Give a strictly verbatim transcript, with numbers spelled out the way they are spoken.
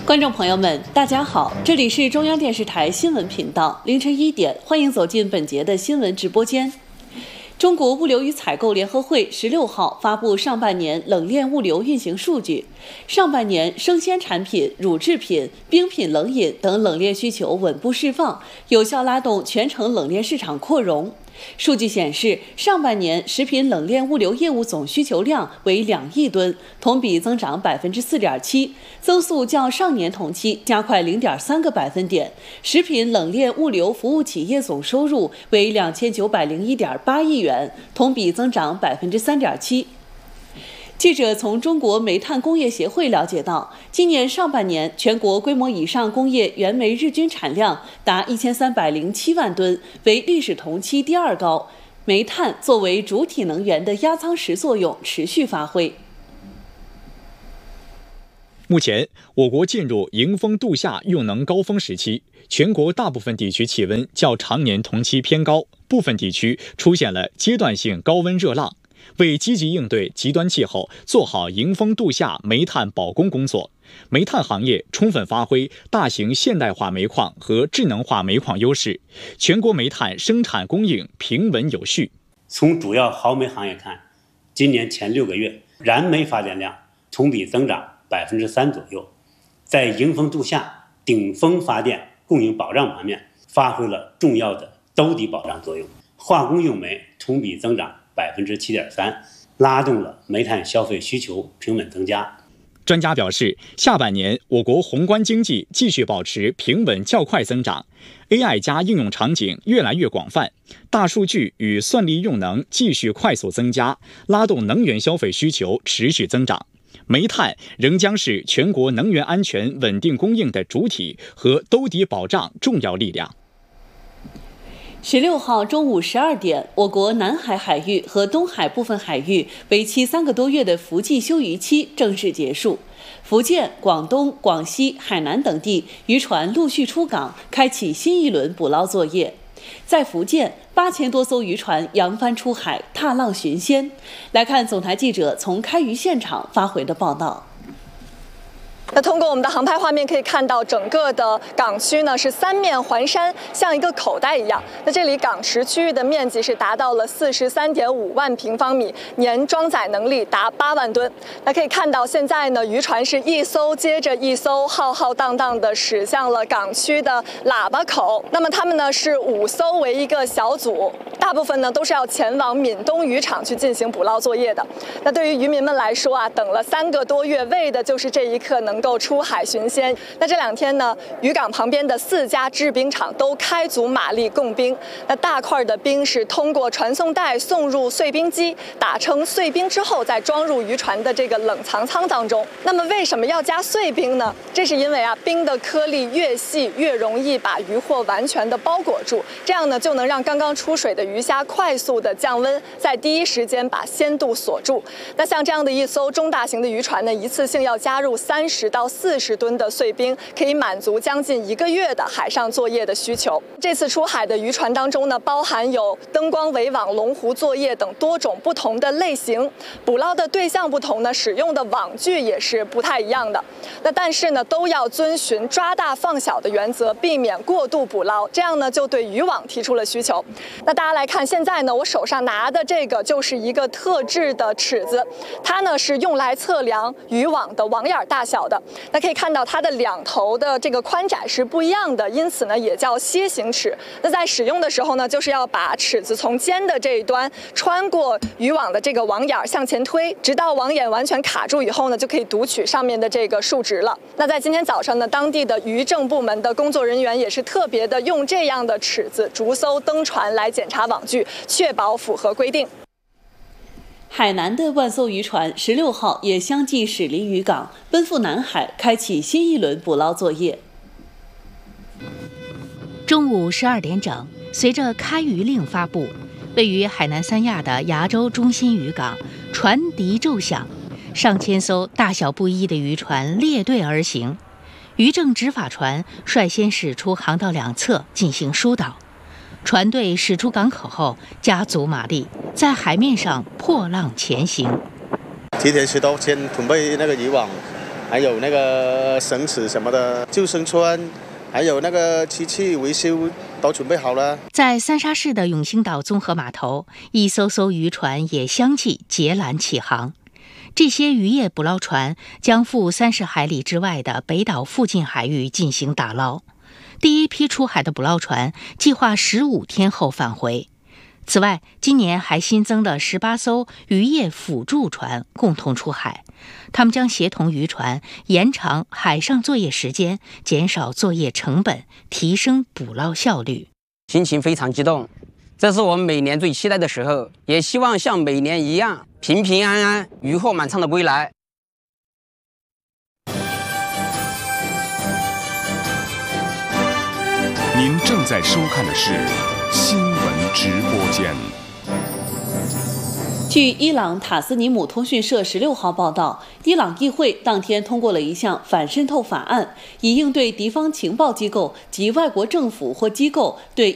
观众朋友们，大家好，这里是中央电视台新闻频道，凌晨一点，欢迎走进本节的新闻直播间。中国物流与采购联合会十六号发布上半年冷链物流运行数据，上半年生鲜产品、乳制品、冰品冷饮等冷链需求稳步释放，有效拉动全程冷链市场扩容。数据显示，上半年食品冷链物流业务总需求量为两亿吨，同比增长百分之四点七，增速较上年同期加快零点三个百分点。食品冷链物流服务企业总收入为两千九百零一点八亿元，同比增长百分之三点七。记者从中国煤炭工业协会了解到，今年上半年全国规模以上工业原煤日均产量达一千三百零七万吨，为历史同期第二高。煤炭作为主体能源的压舱石作用持续发挥。 目前，我国进入迎风度夏用能高峰时期，全国大部分地区气温较常年同期偏高，部分地区出现了阶段性高温热浪。为积极应对极端气候，做好迎风度夏煤炭保供工作，煤炭行业充分发挥大型现代化煤矿和智能化煤矿优势，全国煤炭生产供应平稳有序。 从主要耗煤行业看，今年前六个月燃煤发电量同比增长百分之三左右，在迎风度夏、顶峰发电供应保障方面发挥了重要的兜底保障作用。化工用煤同比增长百分之七点三，拉动了煤炭消费需求平稳增加。 专家表示，下半年我国宏观经济继续保持平稳较快增长 ，A I 加应用场景越来越广泛，大数据与算力用能继续快速增加，拉动能源消费需求持续增长。煤炭仍将是全国能源安全稳定供应的主体和兜底保障重要力量。 十六号中午十二点，我国南海海域和东海部分海域为期三个多月的伏季休渔期正式结束。福建、广东、广西、海南等地渔船陆续出港，开启新一轮捕捞作业。在福建，八千多艘渔船扬帆出海，踏浪寻仙。来看总台记者从开渔现场发回的报道。 那通过我们的航拍画面可以看到，整个的港区呢是三面环山，像一个口袋一样。那这里港池区域的面积是达到了四十三点五万平方米，年装载能力达八万吨。那可以看到，现在呢渔船是一艘接着一艘，浩浩荡荡的驶向了港区的喇叭口。那么他们呢是五艘为一个小组，大部分呢都是要前往闽东渔场去进行捕捞作业的。那对于渔民们来说啊，等了三个多月，为的就是这一刻能够出海寻仙。那这两天呢，渔港旁边的四家制冰厂都开足马力供冰。那大块的冰是通过传送带送入碎冰机，打成碎冰之后再装入渔船的这个冷藏舱当中。那么为什么要加碎冰呢？这是因为啊，冰的颗粒越细越容易把渔获完全的包裹住，这样呢就能让刚刚出水的鱼虾快速的降温，在第一时间把鲜度锁住。那像这样的一艘中大型的渔船呢，一次性要加入三十到四十吨的碎冰，可以满足将近一个月的海上作业的需求。这次出海的渔船当中呢，包含有灯光围网、龙湖作业等多种不同的类型。捕捞的对象不同呢，使用的网具也是不太一样的。那但是呢，都要遵循抓大放小的原则，避免过度捕捞，这样呢就对渔网提出了需求。那大家来看，现在呢我手上拿的这个就是一个特制的尺子，它呢是用来测量渔网的网眼大小的。那可以看到它的两头的这个宽窄是不一样的，因此呢也叫楔形尺。那在使用的时候呢，就是要把尺子从尖的这一端穿过渔网的这个网眼向前推，直到网眼完全卡住以后呢，就可以读取上面的这个数值了。那在今天早上呢，当地的渔政部门的工作人员也是特别的用这样的尺子逐艘登船来检查网具，确保符合规定。 海南的万艘渔船十六号也相继驶离渔港，奔赴南海，开启新一轮捕捞作业。 中午十二点整，随着开渔令发布，位于海南三亚的崖州中心渔港，船笛骤响，上千艘大小不一的渔船列队而行，渔政执法船率先驶出航道两侧进行疏导。船队驶出港口后，加足马力，在海面上破浪前行。 提前十多天准备那个渔网， 还有那个绳子什么的，救生圈，还有那个机器维修都准备好了。 在三沙市的永兴岛综合码头，一艘艘渔船也相继结缆起航。这些渔业捕捞船将赴三十海里之外的北岛附近海域进行打捞。第一批出海的捕捞船计划十五天后返回。此外，今年还新增了十八艘渔业辅助船共同出海，他们将协同渔船延长海上作业时间，减少作业成本，提升捕捞效率。 心情非常激动，这是我们每年最期待的时候，也希望像每年一样平平安安、渔获满仓的归来。 您正在收看的是新闻直播间。 据伊朗塔斯尼姆通讯社十六号报道，伊朗议会当天通过了一项反渗透法案，以应对敌方情报机构及外国政府或机构对